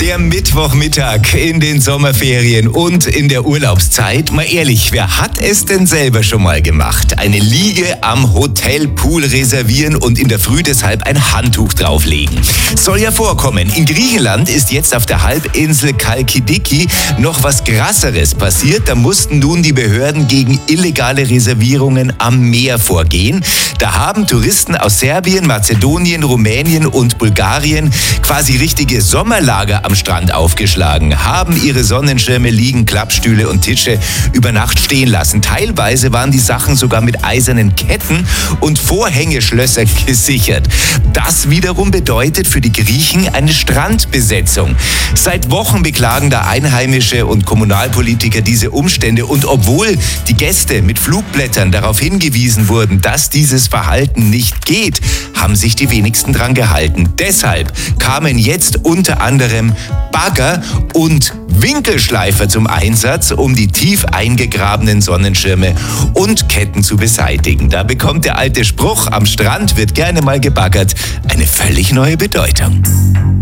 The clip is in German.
Der Mittwochmittag in den Sommerferien und in der Urlaubszeit. Mal ehrlich, wer hat es denn selber schon mal gemacht? Eine Liege am Hotelpool reservieren und in der Früh deshalb ein Handtuch drauflegen. Soll ja vorkommen. In Griechenland ist jetzt auf der Halbinsel Chalkidiki noch was Krasseres passiert. Da mussten nun die Behörden gegen illegale Reservierungen am Meer vorgehen. Da haben Touristen aus Serbien, Mazedonien, Rumänien und Bulgarien quasi richtige Sommerlager am Strand aufgeschlagen, haben ihre Sonnenschirme, Liegen, Klappstühle und Tische über Nacht stehen lassen. Teilweise waren die Sachen sogar mit eisernen Ketten und Vorhängeschlösser gesichert. Das wiederum bedeutet für die Griechen eine Strandbesetzung. Seit Wochen beklagen da Einheimische und Kommunalpolitiker diese Umstände. Und obwohl die Gäste mit Flugblättern darauf hingewiesen wurden, dass dieses Verhalten nicht geht, haben sich die wenigsten dran gehalten. Deshalb kamen jetzt unter anderem Bagger und Winkelschleifer zum Einsatz, um die tief eingegrabenen Sonnenschirme und Ketten zu beseitigen. Da bekommt der alte Spruch, am Strand wird gerne mal gebaggert, eine völlig neue Bedeutung.